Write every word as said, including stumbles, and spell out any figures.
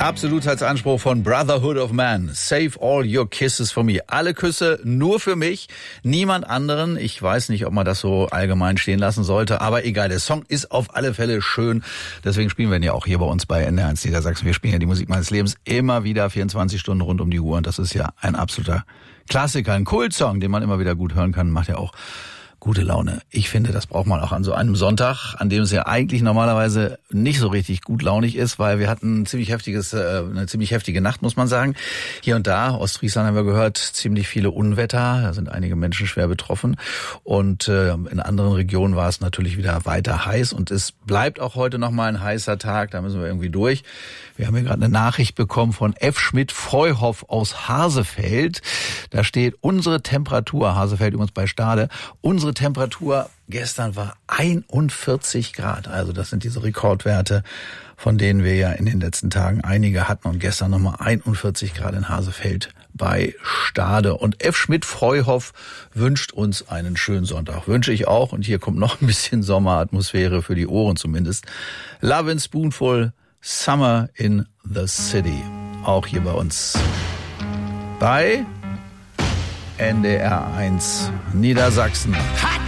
Absolutheitsanspruch von Brotherhood of Man. Save all your kisses for me. Alle Küsse nur für mich, niemand anderen. Ich weiß nicht, ob man das so allgemein stehen lassen sollte, aber egal, der Song ist auf alle Fälle schön. Deswegen spielen wir ihn ja auch hier bei uns bei N D R eins Niedersachsen. Wir spielen ja die Musik meines Lebens immer wieder vierundzwanzig Stunden rund um die Uhr. Und das ist ja ein absoluter Klassiker, ein Kultsong, den man immer wieder gut hören kann. Macht ja auch gute Laune. Ich finde, das braucht man auch an so einem Sonntag, an dem es ja eigentlich normalerweise nicht so richtig gut launig ist, weil wir hatten ein ziemlich heftiges, äh, eine ziemlich heftige Nacht, muss man sagen. Hier und da, Ostfriesland haben wir gehört, ziemlich viele Unwetter, da sind einige Menschen schwer betroffen. Und äh, in anderen Regionen war es natürlich wieder weiter heiß und es bleibt auch heute nochmal ein heißer Tag, da müssen wir irgendwie durch. Wir haben hier gerade eine Nachricht bekommen von F. Schmidt-Freuhoff aus Hasefeld. Da steht, unsere Temperatur, Hasefeld übrigens bei Stade, unsere Temperatur gestern war einundvierzig Grad. Also das sind diese Rekordwerte, von denen wir ja in den letzten Tagen einige hatten. Und gestern nochmal einundvierzig Grad in Hasefeld bei Stade. Und F. Schmidt-Freuhoff wünscht uns einen schönen Sonntag. Wünsche ich auch. Und hier kommt noch ein bisschen Sommeratmosphäre für die Ohren zumindest. Love in Spoonful, Summer in the City. Auch hier bei uns bei N D R eins Niedersachsen.